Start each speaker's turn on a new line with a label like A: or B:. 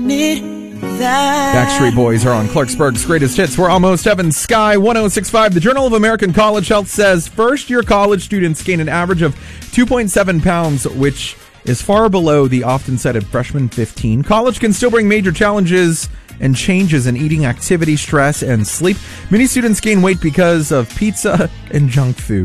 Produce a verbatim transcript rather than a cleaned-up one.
A: need that.
B: Backstreet Boys are on Clarksburg's Greatest Hits. We're almost Heaven Sky one oh six point five. The Journal of American College Health says first-year college students gain an average of two point seven pounds, which is far below the often cited freshman fifteen. College can still bring major challenges and changes in eating activity, stress, and sleep. Many students gain weight because of pizza and junk food.